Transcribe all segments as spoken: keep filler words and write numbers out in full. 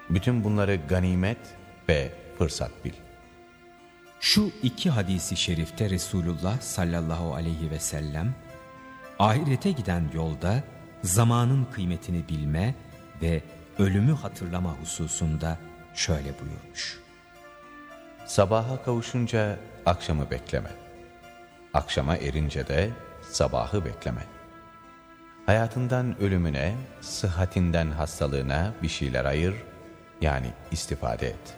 Bütün bunları ganimet ve fırsat bil. Şu iki hadisi şerifte Resulullah sallallahu aleyhi ve sellem ahirete giden yolda zamanın kıymetini bilme ve ölümü hatırlama hususunda şöyle buyurmuş. Sabaha kavuşunca akşamı bekleme. Akşama erince de sabahı bekleme. Hayatından ölümüne, sıhhatinden hastalığına bir şeyler ayır, yani istifade et.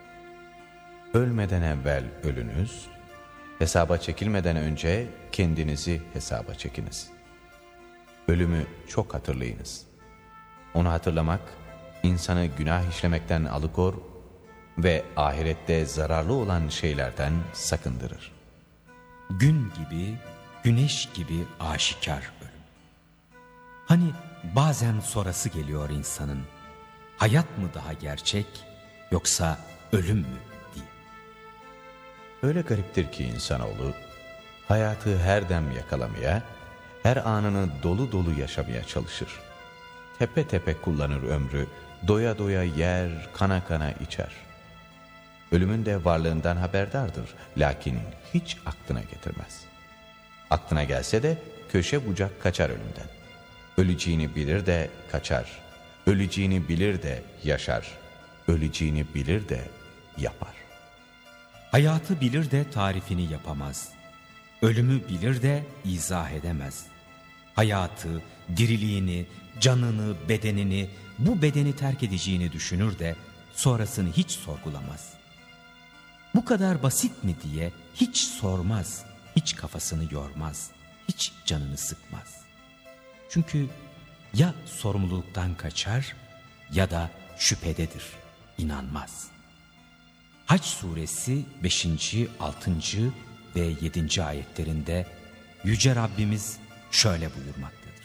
Ölmeden evvel ölünüz, hesaba çekilmeden önce kendinizi hesaba çekiniz. Ölümü çok hatırlayınız. Onu hatırlamak, insanı günah işlemekten alıkor ve ahirette zararlı olan şeylerden sakındırır. Gün gibi, güneş gibi aşikar ölüm. Hani bazen sorası geliyor insanın, hayat mı daha gerçek yoksa ölüm mü diye. Öyle gariptir ki insanoğlu, hayatı her dem yakalamaya, her anını dolu dolu yaşamaya çalışır. Tepe tepe kullanır ömrü, doya doya yer, kana kana içer. Ölümün de varlığından haberdardır, lakin hiç aklına getirmez. Aklına gelse de köşe bucak kaçar ölümden. Öleceğini bilir de kaçar, öleceğini bilir de yaşar, öleceğini bilir de yapar. Hayatı bilir de tarifini yapamaz. Ölümü bilir de izah edemez. Hayatı, diriliğini, canını, bedenini, bu bedeni terk edeceğini düşünür de sonrasını hiç sorgulamaz. Bu kadar basit mi diye hiç sormaz, hiç kafasını yormaz, hiç canını sıkmaz. Çünkü ya sorumluluktan kaçar ya da şüphededir, inanmaz. Hac suresi beşinci, altıncı ve yedinci ayetlerinde Yüce Rabbimiz şöyle buyurmaktadır.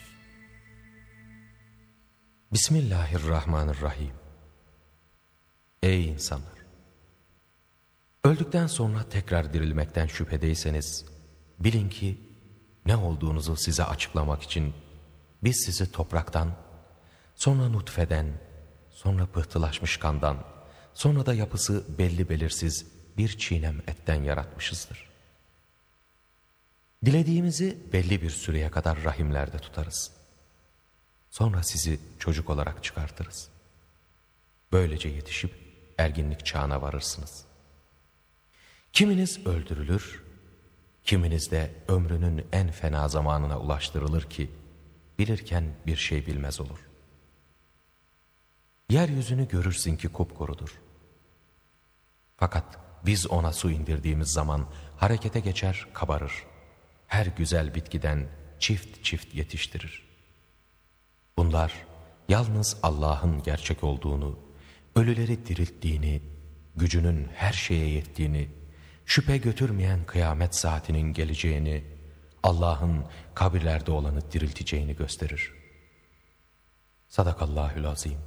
Bismillahirrahmanirrahim. Ey insanlar! Öldükten sonra tekrar dirilmekten şüphedeyseniz, bilin ki ne olduğunuzu size açıklamak için biz sizi topraktan, sonra nutfeden, sonra pıhtılaşmış kandan, sonra da yapısı belli belirsiz bir çiğnem etten yaratmışızdır. Dilediğimizi belli bir süreye kadar rahimlerde tutarız. Sonra sizi çocuk olarak çıkartırız. Böylece yetişip erginlik çağına varırsınız. Kiminiz öldürülür, kiminiz de ömrünün en fena zamanına ulaştırılır ki, bilirken bir şey bilmez olur. Yeryüzünü görürsün ki kupkurudur. Fakat biz ona su indirdiğimiz zaman harekete geçer, kabarır. Her güzel bitkiden çift çift yetiştirir. Bunlar yalnız Allah'ın gerçek olduğunu, ölüleri dirilttiğini, gücünün her şeye yettiğini, şüphe götürmeyen kıyamet saatinin geleceğini, Allah'ın kabirlerde olanı dirilteceğini gösterir. Sadakallahü'l-azim.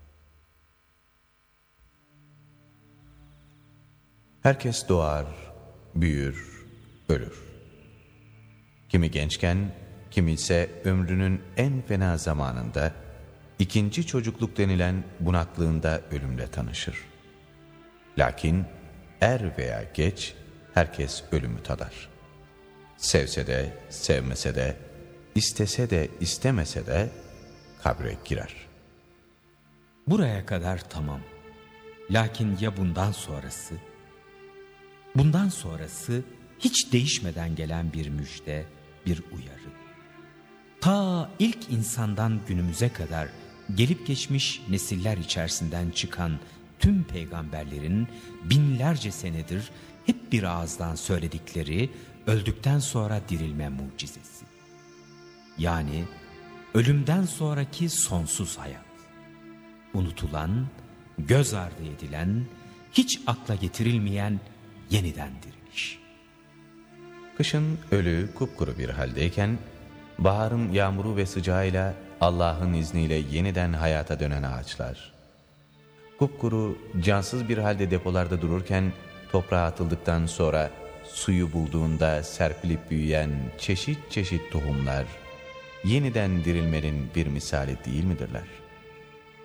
Herkes doğar, büyür, ölür. Kimi gençken, kimi ise ömrünün en fena zamanında, ikinci çocukluk denilen bunaklığında ölümle tanışır. Lakin er veya geç herkes ölümü tadar. Sevse de, sevmese de, istese de, istemese de kabre girer. Buraya kadar tamam. Lakin ya bundan sonrası? Bundan sonrası hiç değişmeden gelen bir müjde, bir uyarı. Ta ilk insandan günümüze kadar gelip geçmiş nesiller içerisinden çıkan tüm peygamberlerin binlerce senedir hep bir ağızdan söyledikleri öldükten sonra dirilme mucizesi. Yani ölümden sonraki sonsuz hayat. Unutulan, göz ardı edilen, hiç akla getirilmeyen yeniden diriliş. Kışın ölü kupkuru bir haldeyken, baharın yağmuru ve sıcağıyla Allah'ın izniyle yeniden hayata dönen ağaçlar. Kupkuru, cansız bir halde depolarda dururken, toprağa atıldıktan sonra suyu bulduğunda serpilip büyüyen çeşit çeşit tohumlar, yeniden dirilmenin bir misali değil midirler?